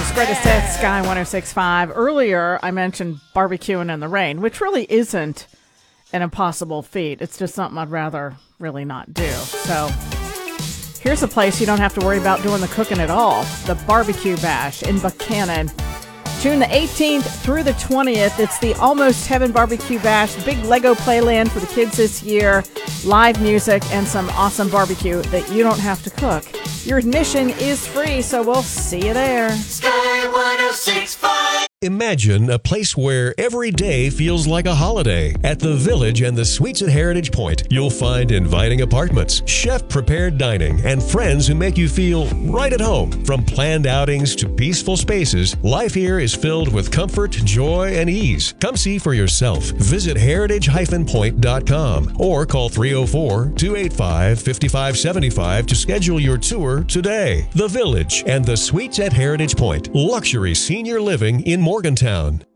West Greatest Hits, Sky 106.5. Earlier, I mentioned barbecuing in the rain, which really isn't an impossible feat. It's just something I'd rather really not do. So here's a place you don't have to worry about doing the cooking at all. The Barbecue Bash in Buchanan. June the 18th through the 20th. It's the Almost Heaven Barbecue Bash. Big Lego playland for the kids this year. Live music and some awesome barbecue that you don't have to cook. Your admission is free, so we'll see you there. Sky 106.5. Imagine a place where every day feels like a holiday. At the Village and the Suites at Heritage Point, you'll find inviting apartments, chef-prepared dining, and friends who make you feel right at home. From planned outings to peaceful spaces, life here is filled with comfort, joy, and ease. Come see for yourself. Visit heritage-point.com or call 304-285-5575 to schedule your tour today. The Village and the Suites at Heritage Point. Luxury senior living in Morgantown.